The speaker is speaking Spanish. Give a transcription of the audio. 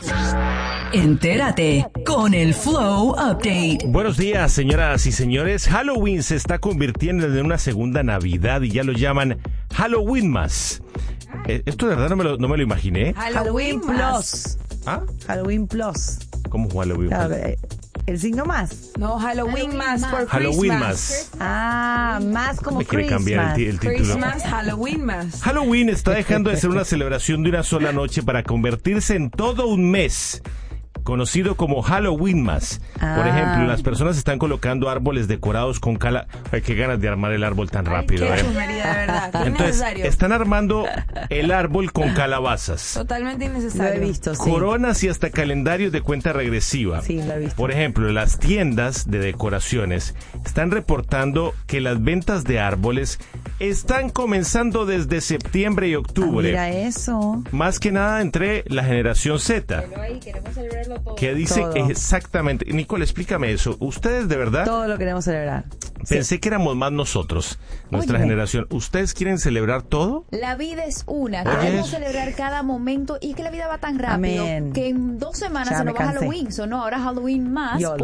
Entérate con el Flow Update. Buenos días, señoras y señores. Halloween se está convirtiendo en una segunda Navidad y ya lo llaman Halloween más. Esto de verdad no me lo imaginé. Halloween Plus. ¿Ah? Halloween Plus. ¿Cómo Halloween? Claro, el signo más. No, Halloween más por Halloween Christmas. más. Ah, más como Me quiere Christmas. cambiar el título. Christmas, Halloween más. Halloween está dejando de ser una celebración de una sola noche para convertirse en todo un mes, conocido como Halloween más. Por ejemplo, las personas están colocando árboles decorados con Ay, qué ganas de armar el árbol tan rápido. Qué chumería, de verdad. Qué Entonces, innecesario. están armando el árbol con calabazas, Totalmente Lo he innecesario. visto, sí. coronas y hasta calendarios de cuenta regresiva. Sí, lo he visto. Por ejemplo, las tiendas de decoraciones están reportando que las ventas de árboles están comenzando desde septiembre y octubre. Mira eso. Más que nada entre la generación Z. Que dice Todo. exactamente. Nicole, explícame eso. Ustedes de verdad, Todo lo queremos celebrar. pensé que éramos más nosotros, nuestra Oye. generación. ¿Ustedes quieren celebrar todo? La vida es una, Oye, queremos eso. celebrar cada momento y que la vida va tan rápido Amén. que en 2 semanas Ya se me nos va cansé. Halloween, no, ahora Halloween más. Yo